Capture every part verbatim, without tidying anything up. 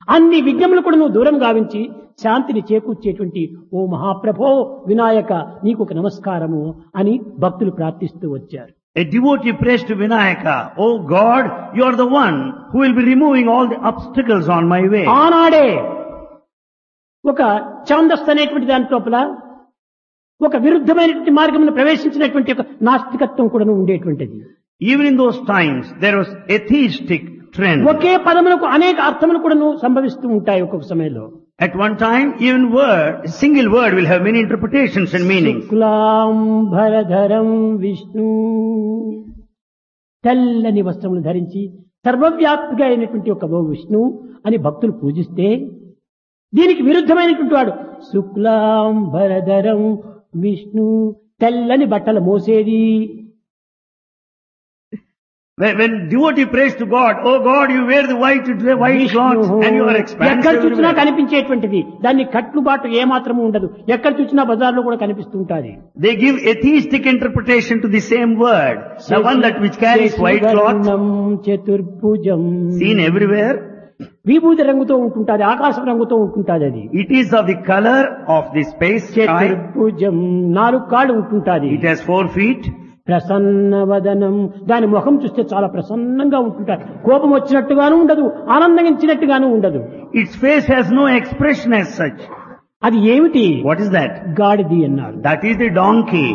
అన్ని విఘ్నములు కూడా నువ్వు దూరం గావించి శాంతిని చేకూర్చేటువంటి ఓ మహాప్రభో వినాయక నీకు ఒక నమస్కారము అని భక్తులు ప్రార్థిస్తూ వచ్చారు. A devotee prays to Vinayaka, "Oh God, you are the one who will be removing all the obstacles on my way." ఆనాడే ఒక ఛాందస్ అనేటువంటి దాని లోపల ఒక విరుద్ధమైనటువంటి మార్గమును ప్రవేశించినటువంటి ఒక నాస్తికత్వం కూడా ఉండేటువంటిది. Even in those times, there was atheistic trend. ఒకే పదములకు అనేక అర్థములు కూడా సంభవిస్తూ ఉంటాయి ఒక్కొక్క సమయంలో. At one time, even word, a single word will have many interpretations and meanings. శుక్లాంబరధరం విష్ణు, తెల్లని వస్త్రములు ధరించి సర్వవ్యాప్తిగా అయినటువంటి ఒక ఓ విష్ణు అని భక్తులు పూజిస్తే, దీనికి విరుద్ధమైనటువంటి వాడు శుక్లాంబరధరం విష్ణు, తెల్లని బట్టలు మోసేది. When, when devotee prays to God, "Oh God, you wear the white, white cloths and you are expansive." ఎక్కడ చూసినా కనిపించేటువంటిది, దాన్ని కట్టుబాటు ఏమాత్రము ఉండదు. ఎక్కడ చూసినా బజార్లో కూడా కనిపిస్తూ ఉంటుంది. They give atheistic interpretation to the same word. The one that which carries white cloth, చతుర్భుజం, seen everywhere. విభూతి రంగుతో ఉంటుంటాది, ఆకాశం రంగుతో ఉంటుంటాది. అది It is of the color of the space sky. చతుర్భుజం, నాలుగు కాళ్ళు ఉంటుంటాది. It has four feet. ప్రసన్నవదనం, దాని ముఖం చూస్తే చాలా ప్రసన్నంగా ఉంటుంటారు. కోపం వచ్చినట్టుగాను ఉండదు, ఆనందించినట్టుగాను ఉండదు. Its face has no expression as such. అది ఏమిటి? What is that? గాడిది అన్నారు. That is the donkey.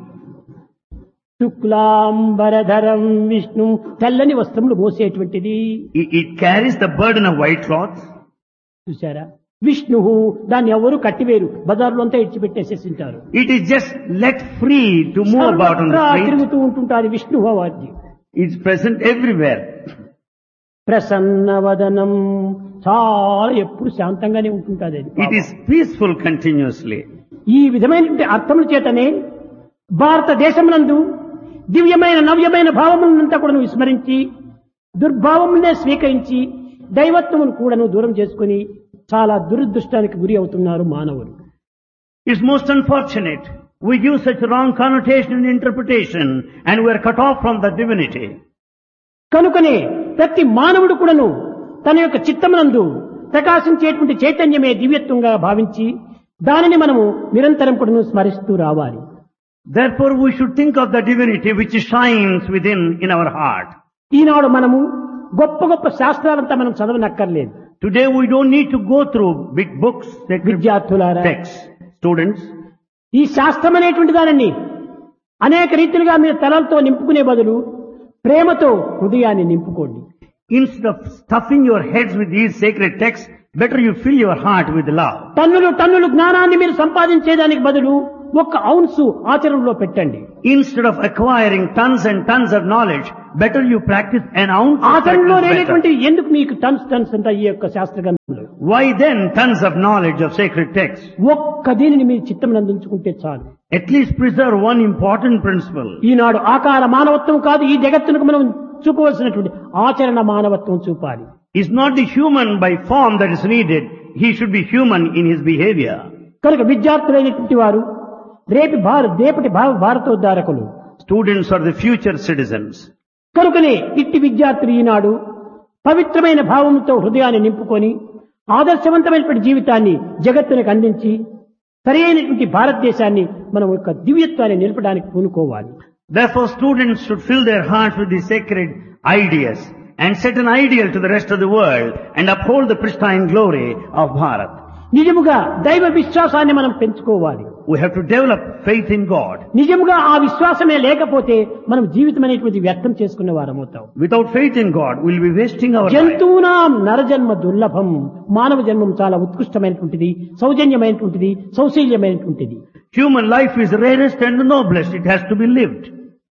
శుక్లాంబరధరం విష్ణు, తెల్లని వస్త్రములు మోసేటువంటిది. It, it carries the burden of white cloths. చూసారా? విష్ణు, దాన్ని ఎవరు కట్టివేరు, బజార్లో అంతా ఇచ్చిపెట్టేసేసి ఉంటారు. It is just let free to move about on the street. తిరుగుతూ ఉంటుంటారు విష్ణు వాద్యం. It's present everywhere. ప్రసన్నవదనం, చాలా ఎప్పుడు శాంతంగానే ఉంటుంటుంది. It is peaceful continuously. ఈ విధమైనటువంటి అర్థముల చేతనే భారతదేశమునందు దివ్యమైన నవ్యమైన భావములంతా కూడా విస్మరించి దుర్భావములనే స్వీకరించి దైవత్వమును కూడాను దూరం చేసుకుని చాలా దురదృష్టానికి గురి అవుతున్నారు మానవులు. It's most unfortunate. We give such wrong connotation and interpretation and we are cut off from the divinity. కనుకనే ప్రతి మానవుడు కూడాను తన యొక్క చిత్తమునందు ప్రకాశించేటువంటి చైతన్యమే దివ్యత్వంగా భావించి దానిని మనము నిరంతరం కూడాను స్మరిస్తూ రావాలి. Therefore we should think of the divinity which shines within in our heart. ఈనాడు మనము గొప్ప గొప్ప శాస్త్రాలంతా మనం చదవనక్కర్లేదు. Today we don't need to go through big books, విద్యార్థులారా, texts, students. ఈ శాస్త్రం అనేటువంటి దానిని అనేక రీతిలుగా మీరు తలలతో నింపుకునే బదులు ప్రేమతో హృదయాన్ని నింపుకోండి. Instead of stuffing your heads with these sacred texts, better you fill your heart with love. టన్నులు టన్నులు జ్ఞానాన్ని మీరు సంపాదించేదానికి బదులు ఒక్క ఔన్సు ఆచరణలో పెట్టండి. Instead of acquiring tons and tons of knowledge, better you practice an ounce. ఆచరణలో లేనటువంటి ఎందుకు మీకు టన్స్ టన్స్ అంతా ఈ యొక్క శాస్త్ర గ్రంథంలో? Why then tons of knowledge of sacred texts? ఒక్క దీనిని మీరు చిత్తం అందించుకుంటే చాలు. At least preserve one important principle. ఈనాడు ఆకార మానవత్వం కాదు, ఈ జగత్తునకు మనం చూపవలసినటువంటి ఆచరణ మానవత్వం చూపాలి. It's not the human by form that is needed. He should be human in his behavior. కనుక విద్యార్థులైనటువంటి వారు రేపు భారత రేపటి భారతోద్ధారకులు. Students are the future citizens. కనుకనే ఇట్టి విద్యార్థులు ఈనాడు పవిత్రమైన భావంతో హృదయాన్ని నింపుకొని ఆదర్శవంతమైనటువంటి జీవితాన్ని జగత్తునికి అందించి సరైనటువంటి భారతదేశాన్ని మనం యొక్క దివ్యత్వాన్ని నిలపడానికి పూనుకోవాలి. Therefore students should fill their hearts with the sacred ideas and set an ideal to the rest of the world and uphold the pristine glory of Bharat. నిజముగా దైవ విశ్వాసాన్ని మనం పెంచుకోవాలి. We have to develop faith in God. నిజముగా ఆ విశ్వాసమే లేకపోతే మనం జీవితం అనేటువంటి వ్యర్థం చేసుకునే వారమవుతాం. Without faith in God, we will be wasting our life. జంతువునాం నరజన్మ దుర్లభం, మానవ జన్మం చాలా ఉత్కృష్టమైనటువంటిది, సౌజన్యమైనటువంటిది, సౌశీల్యమైనటువంటిది. Human life is rarest and the noblest. It has to be lived.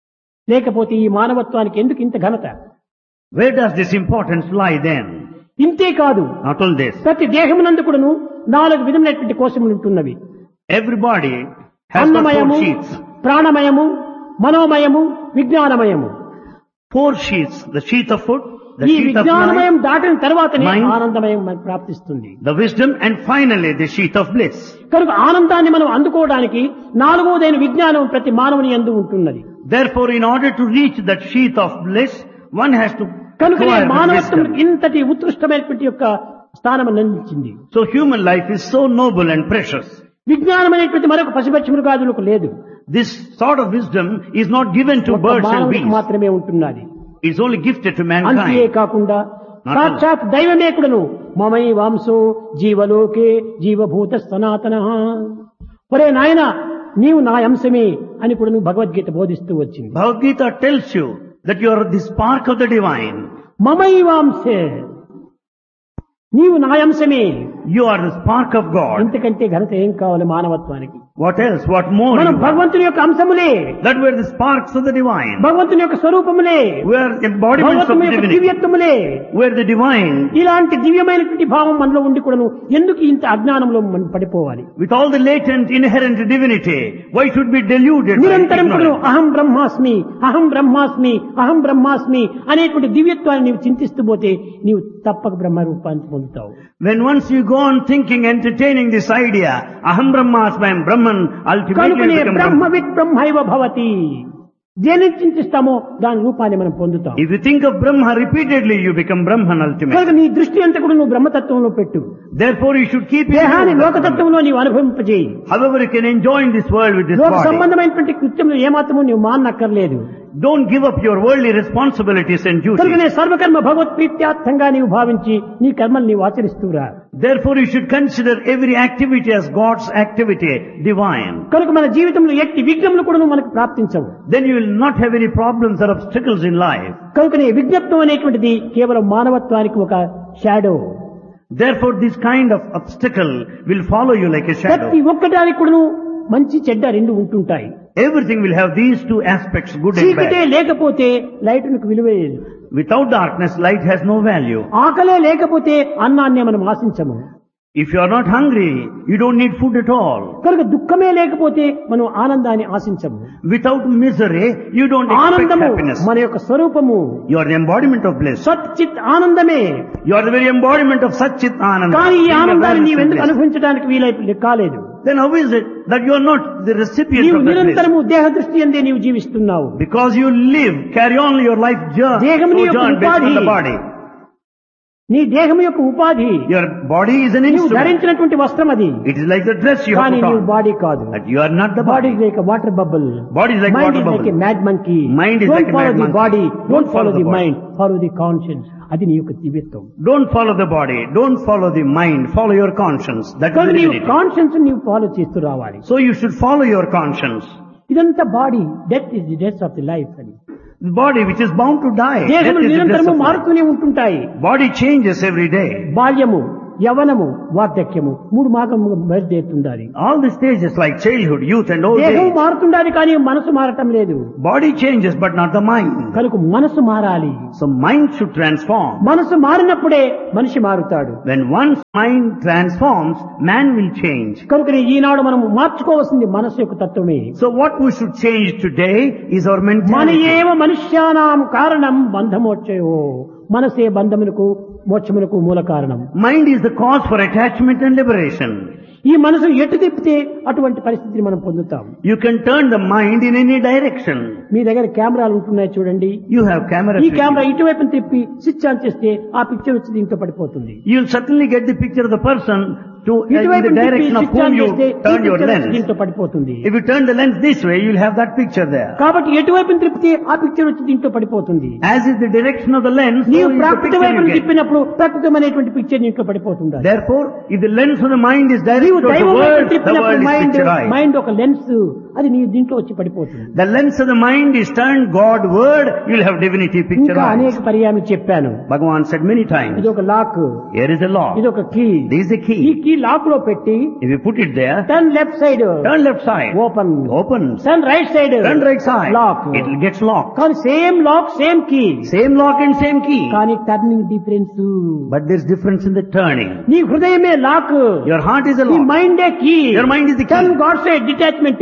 లేకపోతే ఈ మానవత్వానికి ఎందుకు ఇంత ఘనత? Where does this importance lie then? ఇంతే కాదు, Not all this. ప్రతి దేహమునందు కూడాను నాలుగు విధములైనటువంటి కోశములు ఉంటున్నవి. Everybody has got అన్నమయము, four sheaths. ప్రాణమయము, మనోమయము, విజ్ఞానమయము. Four sheaths. The sheath of food, the ఈ sheath of విజ్ఞానమయం mind, దాటిన తర్వాతనే mind, ఆనందమయం మనకు ప్రాప్తిస్తుంది. the wisdom, and finally the sheath of bliss. కనుక ఆనందాన్ని మనం అందుకోవడానికి నాలుగోదైన విజ్ఞానం ప్రతి మానవుని యందు ఉంటున్నది. Therefore, in order to reach that sheath of bliss, one has to కనుక acquire the మానవత్వం wisdom. ఇంతటి ఉత్కృష్టమైనటువంటి యొక్క స్థానం అందించింది. So human life is so noble and precious. విజ్ఞానం అనేటువంటి మరొక పశుపక్షి మృగాదులకు లేదు. This sort of wisdom is not given to ఒక్క birds and మానవుడికి beasts. మాత్రమే ఉంటున్నది. It's only gifted to అంతే mankind. కాకుండా Not సాక్షాత్ దైవమే కూడాను మమై వాంసో జీవలోకే జీవభూత సనాతన, ఒరే నాయన నీవు నా అంశమే అని కూడా భగవద్గీత బోధిస్తూ వచ్చింది. Bhagavad Gita tells you that you are the spark of the divine. మమై వాంసే, నీవు నా అంశమే. You are the spark of God. ఇంతకంటే ఘనత ఏం కావాలి మానవత్వానికి? What else? What more? మనం you are? భగవంతుని యొక్క అంశములే, That we are the sparks of the divine. భగవంతుని యొక్క స్వరూపములే, We are embodiments of భగవంతుని యొక్క divinity. దివ్యత్వములే. We are the divine. ఇలాంటి దివ్యమైనటువంటి భావం మనలో ఉండి కూడాను ఎందుకు ఇంత అజ్ఞానంలో మనం పడిపోవాలి? With all the latent inherent divinity, why should be deluded by నిరంతరం కూడాను ignorance? అహం బ్రహ్మాస్మి అహం బ్రహ్మాస్మి అహం బ్రహ్మాస్మి అనేటువంటి దివ్యత్వాన్ని నీవు చింతిస్తూ పోతే నీవు తప్పక బ్రహ్మ రూపాన్ని పొందుతావు. When once you go on thinking, entertaining this idea, aham brahmasmi, I am Brahman, ultimately కనుకనే you become Brahma Brahman. With బ్రహ్మైవ భవతి. దేని చింతిస్తామో దాని రూపాన్ని మనం పొందుతాం. If you think of Brahma repeatedly, you become Brahman ultimately. కనుక నీ దృష్టి అంతా కూడా నువ్వు బ్రహ్మతత్వంలో పెట్టు. Therefore you should keep it. దేహాన్ని లోకతత్వంలో నీవు అనుభవింపజేయి. However, you can enjoy in this world with this లోక body. సంబంధమైనటువంటి కృత్యములు ఏమాత్రము నీవు మానక్కర్లేదు. Don't give up your worldly responsibilities and కనుకనే duties. సర్వకర్మ భగవత్ ప్రీత్యార్థంగా నీవు భావించి నీ కర్మలు నీవు ఆచరిస్తూరా. Therefore you should consider every activity as God's activity, divine. కనుక మన జీవితంలో ఎట్టి విఘ్నములు కూడా మనకు ప్రాప్తించవు. Then you will not have any problems or obstacles in life. కనుకనే విజ్ఞప్తం అనేటువంటిది కేవలం మానవత్వానికి ఒక shadow. Therefore this kind of obstacle will follow you like a shadow. ప్రతి ఒక్కటానికి కూడా మంచి చెడ్డ రెండు ఉంటుంటాయి. Everything will have these two aspects, good and చీకటే bad. లేకపోతే లైట్నికి విలువే లేదు. Without darkness, light has no value. ఆకలే లేకపోతే అన్నాన్నే మనం ఆశించము. If you are not hungry, you don't need food at all. కనుక దుఃఖమే లేకపోతే మనం ఆనందాన్ని ఆశించము. Without misery, you don't expect ఆనందము happiness. మన యొక్క స్వరూపము. You are the embodiment of bliss. సత్ చిత్ ఆనందమే. You are the very embodiment of Sat Chit Ananda. కానీ ఈ Being ఆనందాన్ని awareness నీవు of ఎందుకు bliss. అనుభవించడానికి వీలై కాలేదు? Then how is it that you are not the recipient నీవు of that bliss? నిరంతరము దేహ దృష్టి అందే నీవు జీవిస్తున్నావు. Because you live, carry on your life journey, దేహం నీ యొక్క sojourn based on ఉపాధి. the body. నీ దేహం యొక్క ఉపాధి. Your body is an నీవు instrument. ధరించినటువంటి వస్త్రం అది. It is like the dress you have కానీ put నీవు on. బాడీ కాదు. But you are not the body body. Like water bubble. Body is like mind water is like bubble. A mad monkey. Mind is like a follow mad the monkey. Body, Don't don't follow follow the the body. Mind, follow the conscience. అది నీ యొక్క దివ్యత్వం. Don't follow the body. Don't follow the mind. Follow your conscience. That is కానీ the నీవు divinity. Conscience నీవు follow చేస్తూ రావాలి. So you should follow your conscience. ఇదంతా body, death is the death of the life అని. The body which is bound to die. Death దేహములు is the death నిరంతరము of life. మారుతూనే ఉంటుంటాయి. Body changes every day. బాల్యము, యవనము, వార్ధక్యము మూడు భాగములు బయలుదేరుతుండాలి. All the stages like childhood, youth and old దేహం age. మారుతుండాలి కానీ మనసు మారటం లేదు. Body changes but not the mind. కనుక మనసు మారాలి. So mind should transform. మనసు మారినప్పుడే మనిషి మారుతాడు. When one's mind transforms, man will change. కనుక ఈనాడు మనం మార్చుకోవాల్సింది మనసు యొక్క తత్వమే. So what we should change today is our మన mentality. ఏవ మనుష్యానాం కారణం బంధమోక్షయో, మనసే బంధములకు మోక్షములకు మూల కారణం. Mind is the cause for attachment and liberation. ఈ మనసు ఎటు తిప్పితే అటువంటి పరిస్థితిని మనం పొందుతాం. You can turn the mind in any direction. మీ దగ్గర కెమెరాలు ఉంటున్నాయి చూడండి. You have cameras. ఈ with కెమెరా you. ఇటువైపు తిప్పి స్విచ్ ఆన్ చేస్తే ఆ పిక్చర్ వచ్చి దీంట్లో పడిపోతుంది. You'll certainly get the picture of the person to uh, in ఇటువైపు the direction of switch whom on you చేస్తే ఈ turn your పిక్చర్ వచ్చి lens. దీంట్లో పడిపోతుంది. If you turn the lens this way, you'll have that picture there. కాబట్టి ఎటువైపు తిప్పితే ఆ పిక్చర్ వచ్చి దీంట్లో పడిపోతుంది. As is the direction of the lens, so నీవు is the ప్రకృతి picture వైపు you get. తిప్పినప్పుడు ప్రకృతమైనటువంటి పిక్చర్ దీంట్లో పడిపోతుంది. Therefore, if the lens of the mind is నీవు directed to the దైవం వైపు world, the తిప్పినప్పుడు world is mind picturized. Mind ఒక lens, అది నీ దీంట్లో వచ్చి పడిపోతుంది. The lens of the mind is turned God-ward, you'll have divinity ఇంకా picturized. అనేక పర్యాయం చెప్పాను. Bhagavan said many times, ఇది ఒక lock, here is a lock. ఇది ఒక కీ. This is a ఈ key. కీ లాక్ లో పెట్టి If you put it there, turn left side turn left side, open, opens. Turn right side Turn right side, lock. it gets locked. కానీ same lock same key, Same lock and same key. కానీ turning difference. But there's difference in the turning. నీ హృదయమే lock, Your heart is a నీ lock. మైండే key. Your mind is the key. Turn God side detachment, turn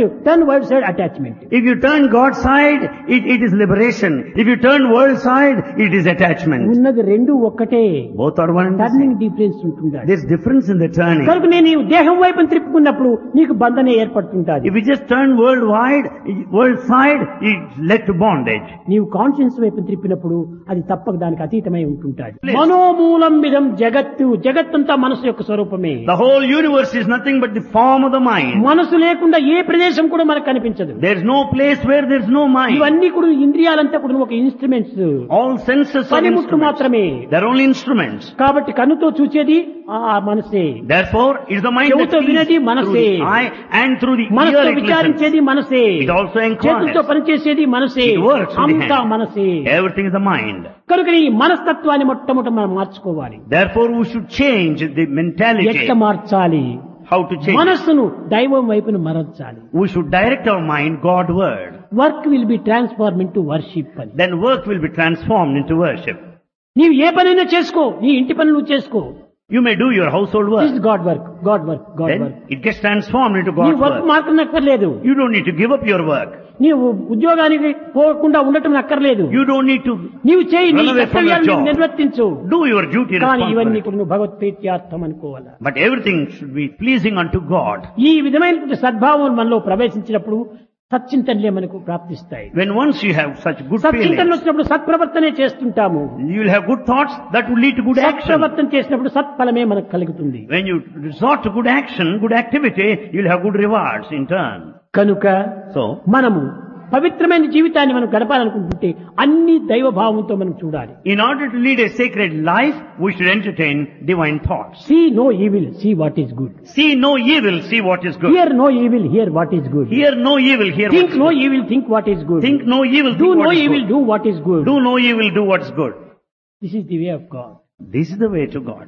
world side, attachment. If you turn God's side, it, it is liberation. If you turn world side, it is attachment. ఉన్నది రెండు ఒక్కటే. Both are one and the turning same. Difference ఉంటుందా? There's difference in the turning. కనుక నేను ఈ దేహం వైపు త్రిప్పుకున్నప్పుడు నీకు బంధన ఏర్పడుతుంటాది. If you just turn worldwide, world side, it's led to bondage. నీవు కాన్షియన్స్ వైపు త్రిప్పినప్పుడు అది తప్పక దానికి అతీతమై ఉంటుంటాది. మనోమూలం విధం జగత్తు, జగత్తంతా మనసు యొక్క స్వరూపమే. The whole universe is nothing but the form of the mind. మనసు లేకుండా ఏ ప్రదేశం కూడా మనకు కనిపించదు. There's no place where there's no mind. ఇవన్నీ కూడా ఇంద్రియాలంతా కూడా ఒక ఇన్స్ట్రుమెంట్స్, All senses are పనిముట్లు instruments. మాత్రమే. They're only instruments. కాబట్టి కన్నుతో చూచేది ఆ మనసే, Therefore, it's the mind that చెవుతో వినేది sees through మనసే, the eye and through the ear మనసుతో it listens. విచారించేది మనసే, It also చేతులతో inquires. పనిచేసేది మనసే, It works with the అంతా hand. మనసే. Everything is the mind. కనుక ఈ మనస్తత్వాన్ని మొట్టమొదట మనం మార్చుకోవాలి. Therefore, we should change the mentality. ఎట్లా మార్చాలి? How to change it? మనస్సును దైవం వైపును మరల్చాలి. We should direct our mind Godward. Work will be transform into worship అని. Then work will be transformed into worship. నీవు ఏ పనైనా చేసుకో, నీ ఇంటి పని నువ్వు చేసుకో. You may do your household this work. Is God work, God work, God Then work. it gets transformed into నీ God's work work. మార్కనక్కర్లేదు. You don't need to give up your work. నీవు ఉద్యోగానికి పోకుండా ఉండటం అక్కర్లేదు. You don't need to నీవు చేయి, నీ run away from your కర్తవ్యాన్ని job. నిర్వర్తించు. Do your duty కానీ ఇవన్నీ responsibly. కూడా నువ్వు భగవత్ప్రీత్యార్థం అనుకోవాలా. But everything should be pleasing unto God. ఈ విధమైనటువంటి సద్భావం మనలో ప్రవేశించినప్పుడు సచ్చింతనలే మనకు ప్రాప్తిస్తాయి. When once you have such good సచ్చింతనలు feelings, వచ్చినప్పుడు సత్ప్రవర్తనే చేస్తుంటాము. you will have good thoughts that will lead to good action. సత్ప్రవర్తన చేసినప్పుడు సత్ఫలమే మనకు కలుగుతుంది. When you resort to good action, good activity, you will have good rewards in turn. కనుక So, మనము పవిత్రమైన జీవితాన్ని మనం గడపాలనుకుంటుంటే అన్ని దైవభావంతో మనం చూడాలి. in order to lead a sacred life, we should entertain divine thoughts. See no evil, see what is good. See no evil, see what is good. Here no evil, here what is good. Hear no evil, hear think what no is good. Evil, think what is good. Think no evil, do think no what is evil, good. Do what is good. Do no evil, do what's good. This is the way of God. This is the way to God.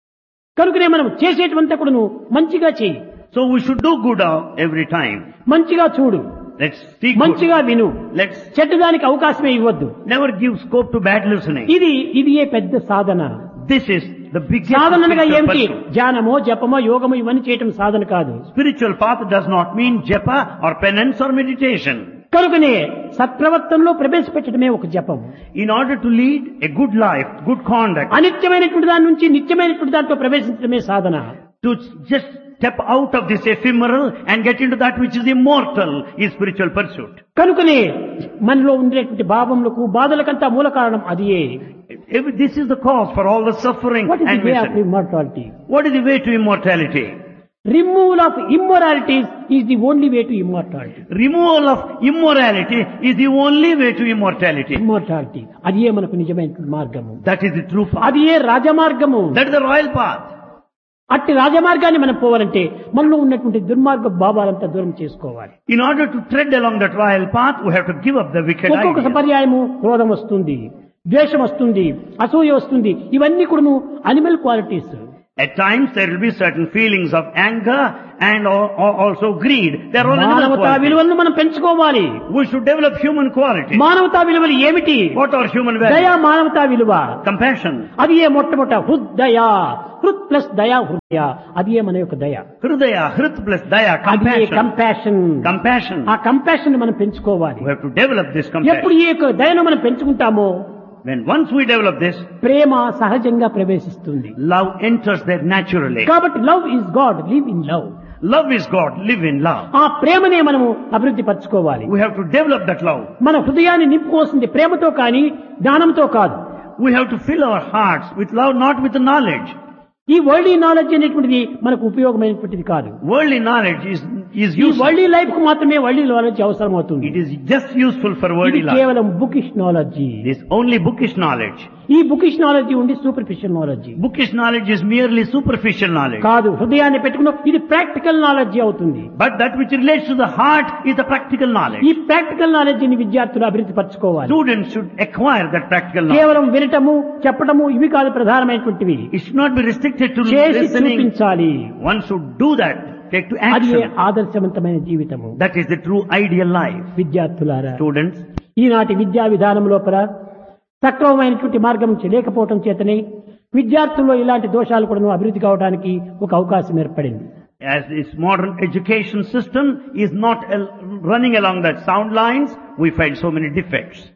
కనుకనే మనం చేసేటువంతా కూడా నువ్వు మంచిగా చేయి, So we should do good uh, every time. మంచిగా చూడు, Let's see good. మంచిగా విను, Let's చెడ్డదానికి అవకాశమే ఇవ్వద్దు. never give scope to bad listening. ఇది ఇది ఏ పెద్ద సాధన. This is the biggest సాధన అనగా spiritual ఏమిటి? pursuit. ధ్యానమో జపమో యోగమో ఇవన్నీ చేయటం సాధన కాదు. Spiritual path does not mean japa or penance or meditation. కనుకనే సత్ప్రవర్తనలో ప్రవేశపెట్టడమే ఒక జపం. In order to lead a good life, good conduct, అనిత్యమైనటువంటి దాని నుంచి నిత్యమైనటువంటి దాంట్లో ప్రవేశించడమే సాధన. to just step out of this ephemeral and get into that which is immortal is spiritual pursuit. కనుకనే మనలో ఉండేటువంటి భావములకు బాధలకంతా మూల కారణం అదియే. If this is the cause for all the suffering what is and the way of misery. Immortality? What is the way to immortality? Removal of immoralities is the only way to immortality. Removal of immorality is the only way to immortality. Immortality అది ఏ మనకు నిజమైన మార్గము, That is the true path. అది ఏ రాజమార్గము. That is the royal path. అట్టి రాజమార్గాన్ని మనం పోవాలంటే మనలో ఉన్నటువంటి దుర్మార్గ భావాలంతా దూరం చేసుకోవాలి. In order to tread along that royal path, we have to give up the wicked ఒక్కొక్క ideas. పర్యాయము క్రోధం వస్తుంది, ద్వేషం వస్తుంది, అసూయ వస్తుంది. ఇవన్నీ కూడా animal qualities. At times there will be certain feelings of anger and al- al- also greed. They are all animal మానవతా qualities. విలువలను మనం పెంచుకోవాలి. We should develop human qualities. మానవతా విలువలు ఏమిటి? What are human దయా values? మానవతా విలువ. Compassion. అది ఏ మొట్టమొదట హృదయ, హృత్ ప్లస్ దయా హృదయ, అది ఏ మన యొక్క దయ. Hridaya, hrit plus daya, అది ఏ compassion. కంపాషన్. Compassion. ఆ కంపాషన్ మనం పెంచుకోవాలి. We have to develop this ఎప్పుడు compassion. ఈ యొక్క దయను మనం పెంచుకుంటామో When once we develop this, ప్రేమ సహజంగా ప్రవేశిస్తుంది. love enters there naturally. కాబట్టి love is God, live in love. Love is God, live in love. ఆ ప్రేమనే మనము అభివృద్ధి పరచుకోవాలి. We have to develop that love. మన హృదయాన్ని నింపుకోవాల్సింది ప్రేమతో కానీ జ్ఞానంతో కాదు. We have to fill our hearts with love, not with knowledge. ఈ వరల్డ్ నాలెడ్జ్ అనేటువంటిది మనకు ఉపయోగమైనటువంటిది కాదు. Worldly knowledge is, is ఈ useful. వరల్డ్ లైఫ్ కు మాత్రమే వరల్డ్ నాలెడ్జ్ అవసరం అవుతుంది. It is just useful for ఇది worldly life. కేవలం bookish knowledge. It is only bookish knowledge. ఈ బుకిష్ నాలెడ్జీ ఉండి superficial knowledge Bookish knowledge is merely superficial knowledge. కాదు. హృదయాన్ని పెట్టుకున్న ఇది ప్రాక్టికల్ నాలెడ్జీ అవుతుంది. But that which relates to the heart is the practical knowledge. ఈ practical knowledge ని విద్యార్థులు అభివృద్ధి పరచుకోవాలి. Students should acquire that practical knowledge. కేవలం వినటము చెప్పటము ఇవి కాదు ప్రధానమైనటువంటివి. It should not be restricted to చేసి listening. చూపించాలి. One should do that. Take to అది action. ఆదర్శవంతమైన జీవితము. That is the true ideal life. విద్యార్థులారా, Students, ఈనాటి విద్యా విధానం లోపల సక్రమమైనటువంటి మార్గం లేకపోవటం చేతనే విద్యార్థుల్లో ఇలాంటి దోషాలు కూడా అభివృద్ధి కావడానికి ఒక అవకాశం ఏర్పడింది. as this modern education system is not al- running along that sound lines, we find so many defects.